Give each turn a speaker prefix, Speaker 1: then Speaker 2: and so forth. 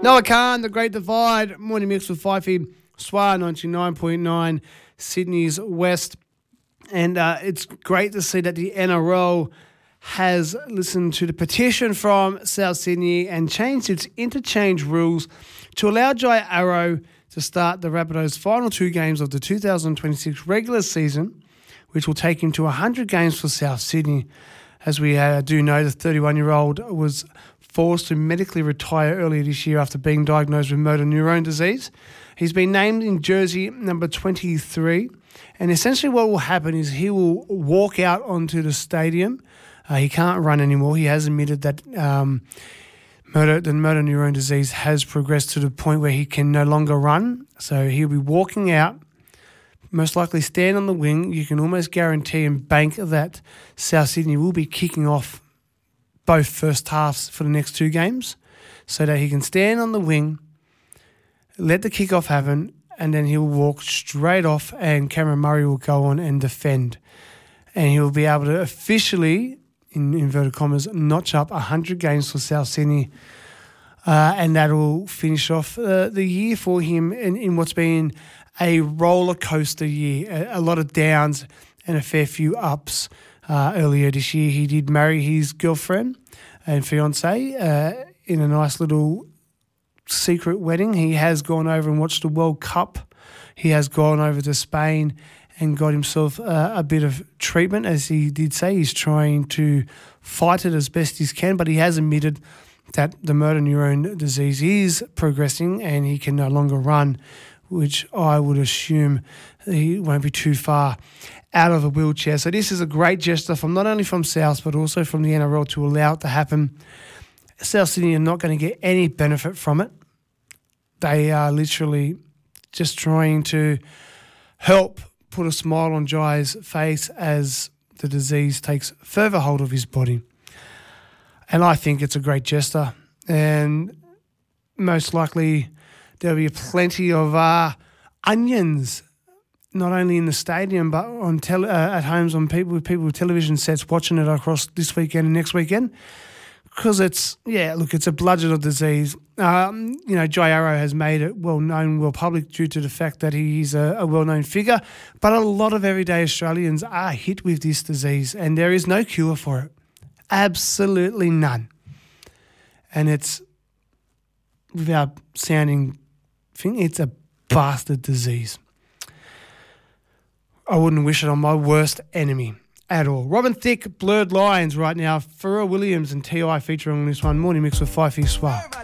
Speaker 1: Noah Khan, The Great Divide, morning mix with Fifey, SWA 99.9, Sydney's West. And it's great to see that the NRL has listened to the petition from South Sydney and changed its interchange rules to allow Jai Arrow to start the Rabbitohs' final two games of the 2026 regular season, which will take him to 100 games for South Sydney. As we do know, the 31-year-old was forced to medically retire earlier this year after being diagnosed with motor neurone disease. He's been named in jersey number 23, and essentially what will happen is he will walk out onto the stadium. He can't run anymore. He has admitted that the motor neurone disease has progressed to the point where he can no longer run. So he'll be walking out, most likely stand on the wing. You can almost guarantee and bank that South Sydney will be kicking off both first halves for the next two games so that he can stand on the wing, let the kickoff happen, and then he'll walk straight off and Cameron Murray will go on and defend. And he'll be able to officially, in inverted commas, notch up 100 games for South Sydney. And that will finish off the year for him in what's been a roller coaster year. A lot of downs and a fair few ups. Earlier this year, he did marry his girlfriend and fiancée in a nice little secret wedding. He has gone over and watched the World Cup. He has gone over to Spain and got himself a bit of treatment. As he did say, he's trying to fight it as best he can, but he has admitted that the motor neurone disease is progressing and he can no longer run, which I would assume he won't be too far out of a wheelchair. So this is a great gesture from not only from South but also from the NRL to allow it to happen. South Sydney are not going to get any benefit from it. They are literally just trying to help put a smile on Jai's face as the disease takes further hold of his body. And I think it's a great gesture. And most likely there'll be plenty of onions, not only in the stadium but on at homes on people with television sets watching it across this weekend and next weekend, because it's a bludgeon of disease. Jai Arrow has made it well public due to the fact that he's a well-known figure, but a lot of everyday Australians are hit with this disease and there is no cure for it. Absolutely none. And it's, without sounding thing, it's a bastard disease. I wouldn't wish it on my worst enemy at all. Robin Thicke, Blurred Lines right now. Pharrell Williams and T.I. featuring on this one. Morning mix with Fifey SWA.